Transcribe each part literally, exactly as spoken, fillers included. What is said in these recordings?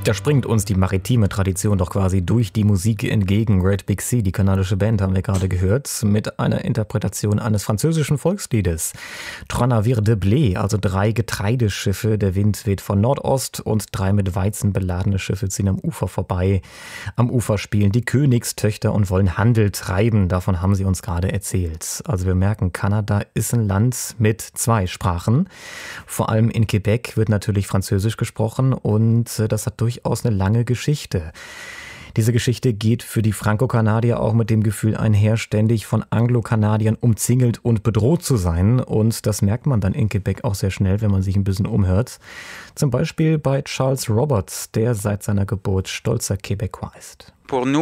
Da springt uns die maritime Tradition doch quasi durch die Musik entgegen. Great Big Sea, die kanadische Band, haben wir gerade gehört, mit einer Interpretation eines französischen Volksliedes. Trois navires de blé, also drei Getreideschiffe. Der Wind weht von Nordost und drei mit Weizen beladene Schiffe ziehen am Ufer vorbei. Am Ufer spielen die Königstöchter und wollen Handel treiben. Davon haben sie uns gerade erzählt. Also wir merken, Kanada ist ein Land mit zwei Sprachen. Vor allem in Quebec wird natürlich Französisch gesprochen und das hat durchaus eine lange Geschichte. Diese Geschichte geht für die Franko-Kanadier auch mit dem Gefühl einher, ständig von Anglo-Kanadiern umzingelt und bedroht zu sein. Und das merkt man dann in Quebec auch sehr schnell, wenn man sich ein bisschen umhört. Zum Beispiel bei Charles Roberts, der seit seiner Geburt stolzer Québécois ist.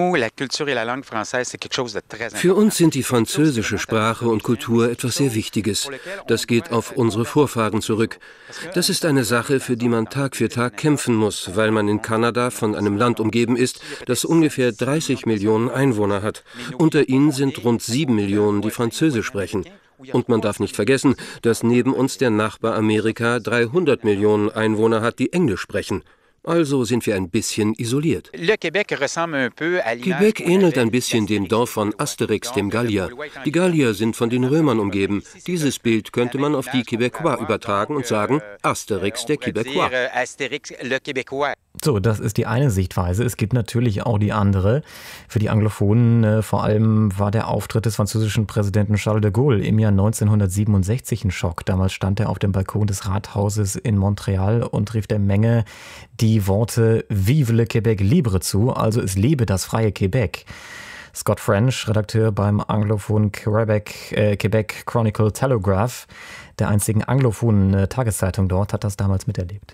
Für uns sind die französische Sprache und Kultur etwas sehr Wichtiges. Das geht auf unsere Vorfahren zurück. Das ist eine Sache, für die man Tag für Tag kämpfen muss, weil man in Kanada von einem Land umgeben ist, das ungefähr dreißig Millionen Einwohner hat. Unter ihnen sind rund sieben Millionen, die Französisch sprechen. Und man darf nicht vergessen, dass neben uns der Nachbar Amerika dreihundert Millionen Einwohner hat, die Englisch sprechen. Also sind wir ein bisschen isoliert. Quebec ähnelt ein bisschen dem Dorf von Asterix, dem Gallier. Die Gallier sind von den Römern umgeben. Dieses Bild könnte man auf die Québécois übertragen und sagen, Asterix der Québécois. So, das ist die eine Sichtweise. Es gibt natürlich auch die andere. Für die Anglophonen äh, vor allem war der Auftritt des französischen Präsidenten Charles de Gaulle im Jahr neunzehnhundertsiebenundsechzig ein Schock. Damals stand er auf dem Balkon des Rathauses in Montreal und rief der Menge die Worte Vive le Québec libre zu, also es lebe das freie Quebec. Scott French, Redakteur beim anglophonen Quebec, äh, Quebec Chronicle Telegraph, der einzigen anglophonen äh, Tageszeitung dort, hat das damals miterlebt.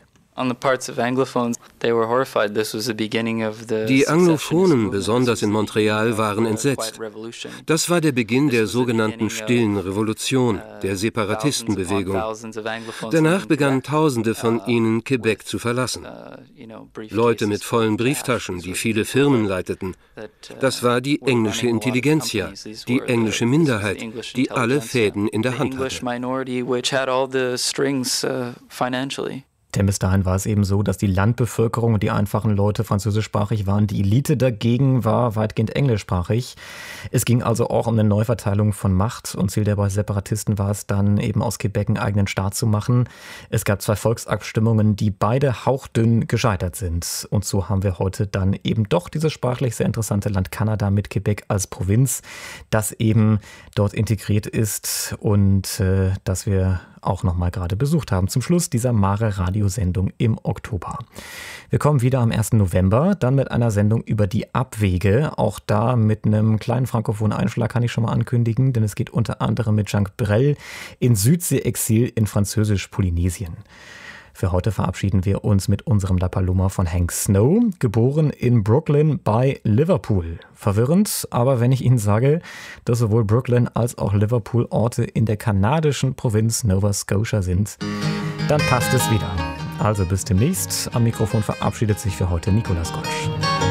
Die Anglophonen, besonders in Montreal, waren entsetzt. Das war der Beginn der sogenannten Stillen Revolution, der Separatistenbewegung. Danach begannen Tausende von ihnen, Quebec zu verlassen. Leute mit vollen Brieftaschen, die viele Firmen leiteten. Das war die englische Intelligentsia, die englische Minderheit, die alle Fäden in der Hand hatte. Denn bis dahin war es eben so, dass die Landbevölkerung und die einfachen Leute französischsprachig waren. Die Elite dagegen war weitgehend englischsprachig. Es ging also auch um eine Neuverteilung von Macht. Und Ziel der Separatisten war es dann eben aus Quebec einen eigenen Staat zu machen. Es gab zwei Volksabstimmungen, die beide hauchdünn gescheitert sind. Und so haben wir heute dann eben doch dieses sprachlich sehr interessante Land Kanada mit Quebec als Provinz, das eben dort integriert ist und äh, das wir auch noch mal gerade besucht haben. Zum Schluss dieser Mare-Radiosendung im Oktober. Wir kommen wieder am ersten November, dann mit einer Sendung über die Abwege. Auch da mit einem kleinen frankophonen Einschlag kann ich schon mal ankündigen, denn es geht unter anderem mit Jacques Brel in Südsee-Exil in Französisch-Polynesien. Für heute verabschieden wir uns mit unserem La Paloma von Hank Snow, geboren in Brooklyn bei Liverpool. Verwirrend, aber wenn ich Ihnen sage, dass sowohl Brooklyn als auch Liverpool Orte in der kanadischen Provinz Nova Scotia sind, dann passt es wieder. Also bis demnächst. Am Mikrofon verabschiedet sich für heute Nicolas Gottsch.